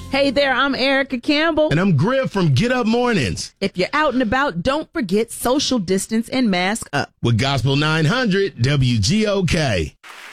Hey there, I'm Erica Campbell. And I'm Griff from Get Up Mornings. If you're out and about, don't forget social distance and mask up. With Gospel 900 WGOK.